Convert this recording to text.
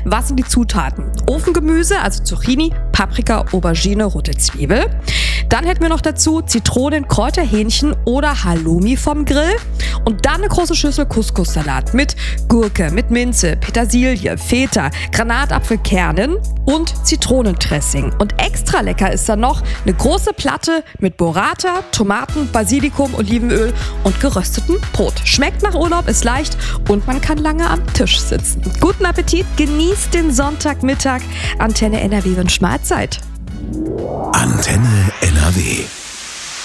Was sind die Zutaten? Ofengemüse, also Zucchini, Paprika, Aubergine, rote Zwiebel. Dann hätten wir noch dazu Zitronen, Kräuterhähnchen oder Halloumi vom Grill. Und dann eine große Schüssel Couscous-Salat mit Gurke, mit Minze, Petersilie, Feta, Granatapfelkernen und Zitronendressing. Und extra lecker ist dann noch eine große Platte mit Burrata, Tomaten, Basilikum, Olivenöl und geröstetem Brot. Schmeckt nach Urlaub, ist leicht und man kann lange am Tisch sitzen. Guten Appetit, genießt den Sonntagmittag. Antenne NRW wünscht Mahlzeit. Antenne NRW.